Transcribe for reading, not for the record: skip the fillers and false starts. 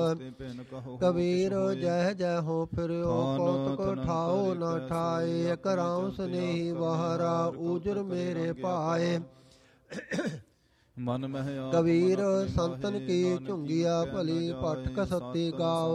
ਕਬੀਰ ਜਹ ਜਹ ਹੋ ਫਿਰਿਓ ਕੌਤਕ ਠਾਓ ਨ ਠਾਏ। ਇਕ ਰਾਮ ਸਨੇਹੀ ਵਾਹਰਾ ਊਜਰ ਮੇਰੇ ਭਾਏ। ਮਨ ਮਹਿ ਕਬੀਰ ਸੰਤਨ ਕੀ ਝੁੰਗੀਆ ਭਲੀ ਪਟਕ ਸਤੀ ਗਾਓ।